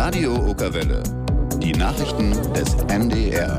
Radio Okerwelle. Die Nachrichten des NDR.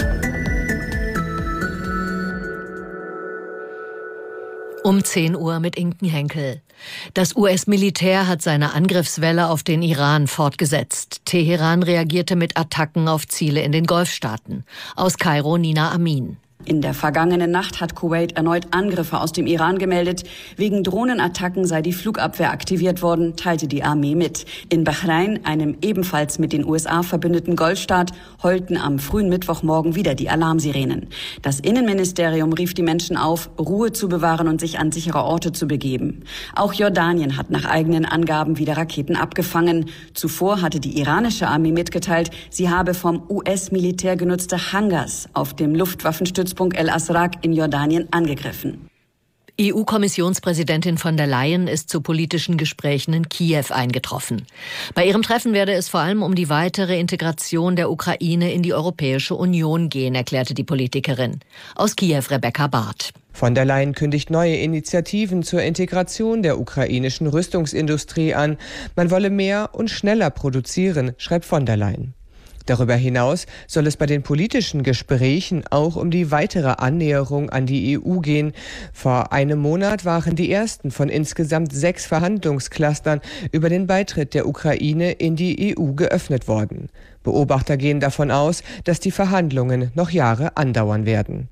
Um 10 Uhr mit Inken Henkel. Das US-Militär hat seine Angriffswelle auf den Iran fortgesetzt. Teheran reagierte mit Attacken auf Ziele in den Golfstaaten. Aus Kairo Nina Amin. In der vergangenen Nacht hat Kuwait erneut Angriffe aus dem Iran gemeldet. Wegen Drohnenattacken sei die Flugabwehr aktiviert worden, teilte die Armee mit. In Bahrain, einem ebenfalls mit den USA verbündeten Golfstaat, heulten am frühen Mittwochmorgen wieder die Alarmsirenen. Das Innenministerium rief die Menschen auf, Ruhe zu bewahren und sich an sichere Orte zu begeben. Auch Jordanien hat nach eigenen Angaben wieder Raketen abgefangen. Zuvor hatte die iranische Armee mitgeteilt, sie habe vom US-Militär genutzte Hangars auf dem Luftwaffenstützpunkt El Asraq in Jordanien angegriffen. EU-Kommissionspräsidentin von der Leyen ist zu politischen Gesprächen in Kiew eingetroffen. Bei ihrem Treffen werde es vor allem um die weitere Integration der Ukraine in die Europäische Union gehen, erklärte die Politikerin. Aus Kiew Rebecca Barth. Von der Leyen kündigt neue Initiativen zur Integration der ukrainischen Rüstungsindustrie an. Man wolle mehr und schneller produzieren, schreibt von der Leyen. Darüber hinaus soll es bei den politischen Gesprächen auch um die weitere Annäherung an die EU gehen. Vor einem Monat waren die ersten von insgesamt 6 Verhandlungsclustern über den Beitritt der Ukraine in die EU geöffnet worden. Beobachter gehen davon aus, dass die Verhandlungen noch Jahre andauern werden.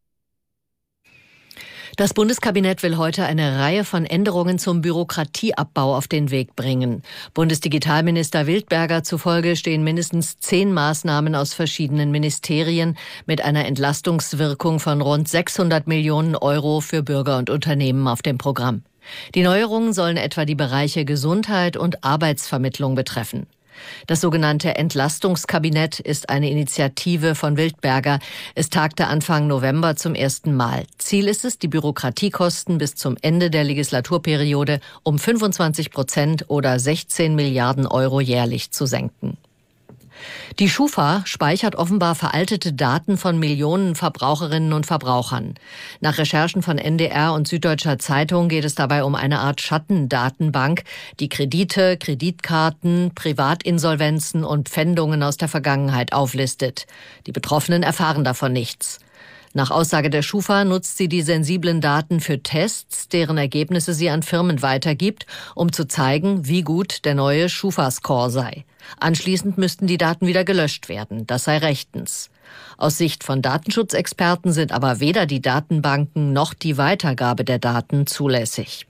Das Bundeskabinett will heute eine Reihe von Änderungen zum Bürokratieabbau auf den Weg bringen. Bundesdigitalminister Wildberger zufolge stehen mindestens 10 Maßnahmen aus verschiedenen Ministerien mit einer Entlastungswirkung von rund 600 Millionen Euro für Bürger und Unternehmen auf dem Programm. Die Neuerungen sollen etwa die Bereiche Gesundheit und Arbeitsvermittlung betreffen. Das sogenannte Entlastungskabinett ist eine Initiative von Wildberger. Es tagte Anfang November zum ersten Mal. Ziel ist es, die Bürokratiekosten bis zum Ende der Legislaturperiode um 25% oder 16 Milliarden Euro jährlich zu senken. Die Schufa speichert offenbar veraltete Daten von Millionen Verbraucherinnen und Verbrauchern. Nach Recherchen von NDR und Süddeutscher Zeitung geht es dabei um eine Art Schattendatenbank, die Kredite, Kreditkarten, Privatinsolvenzen und Pfändungen aus der Vergangenheit auflistet. Die Betroffenen erfahren davon nichts. Nach Aussage der Schufa nutzt sie die sensiblen Daten für Tests, deren Ergebnisse sie an Firmen weitergibt, um zu zeigen, wie gut der neue Schufa-Score sei. Anschließend müssten die Daten wieder gelöscht werden. Das sei rechtens. Aus Sicht von Datenschutzexperten sind aber weder die Datenbanken noch die Weitergabe der Daten zulässig.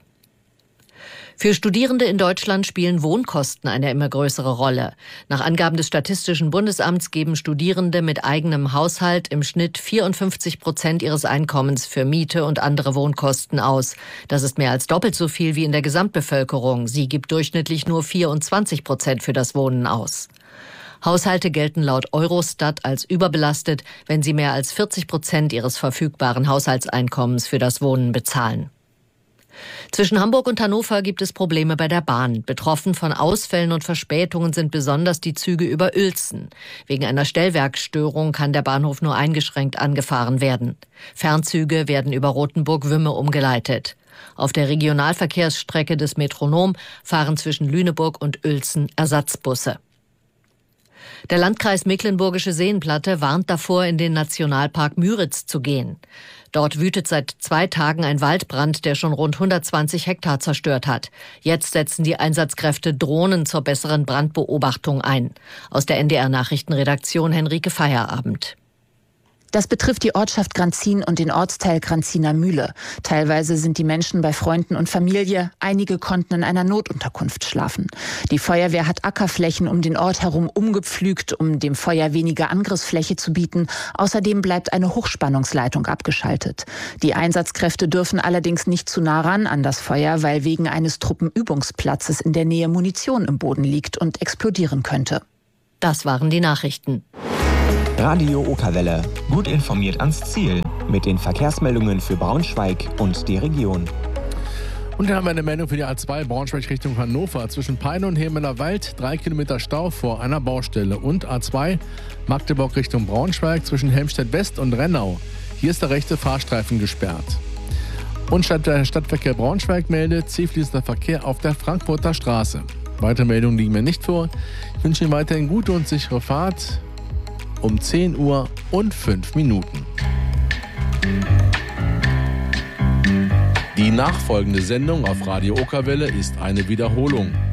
Für Studierende in Deutschland spielen Wohnkosten eine immer größere Rolle. Nach Angaben des Statistischen Bundesamts geben Studierende mit eigenem Haushalt im Schnitt 54% ihres Einkommens für Miete und andere Wohnkosten aus. Das ist mehr als doppelt so viel wie in der Gesamtbevölkerung. Sie gibt durchschnittlich nur 24% für das Wohnen aus. Haushalte gelten laut Eurostat als überbelastet, wenn sie mehr als 40% ihres verfügbaren Haushaltseinkommens für das Wohnen bezahlen. Zwischen Hamburg und Hannover gibt es Probleme bei der Bahn. Betroffen von Ausfällen und Verspätungen sind besonders die Züge über Uelzen. Wegen einer Stellwerksstörung kann der Bahnhof nur eingeschränkt angefahren werden. Fernzüge werden über Rothenburg-Wümme umgeleitet. Auf der Regionalverkehrsstrecke des Metronom fahren zwischen Lüneburg und Uelzen Ersatzbusse. Der Landkreis Mecklenburgische Seenplatte warnt davor, in den Nationalpark Müritz zu gehen. Dort wütet seit 2 Tagen ein Waldbrand, der schon rund 120 Hektar zerstört hat. Jetzt setzen die Einsatzkräfte Drohnen zur besseren Brandbeobachtung ein. Aus der NDR-Nachrichtenredaktion Henrike Feierabend. Das betrifft die Ortschaft Granzin und den Ortsteil Granziner Mühle. Teilweise sind die Menschen bei Freunden und Familie. Einige konnten in einer Notunterkunft schlafen. Die Feuerwehr hat Ackerflächen um den Ort herum umgepflügt, um dem Feuer weniger Angriffsfläche zu bieten. Außerdem bleibt eine Hochspannungsleitung abgeschaltet. Die Einsatzkräfte dürfen allerdings nicht zu nah ran an das Feuer, weil wegen eines Truppenübungsplatzes in der Nähe Munition im Boden liegt und explodieren könnte. Das waren die Nachrichten. Radio Okerwelle. Gut informiert ans Ziel. Mit den Verkehrsmeldungen für Braunschweig und die Region. Und dann haben wir eine Meldung für die A2 Braunschweig Richtung Hannover. Zwischen Peine und Hemeler Wald 3 Kilometer Stau vor einer Baustelle. Und A2 Magdeburg Richtung Braunschweig zwischen Helmstedt West und Rennau. Hier ist der rechte Fahrstreifen gesperrt. Und der Stadtverkehr Braunschweig meldet zielfließender Verkehr auf der Frankfurter Straße. Weitere Meldungen liegen mir nicht vor. Ich wünsche Ihnen weiterhin gute und sichere Fahrt um 10 Uhr und 5 Minuten. Die nachfolgende Sendung auf Radio Okerwelle ist eine Wiederholung.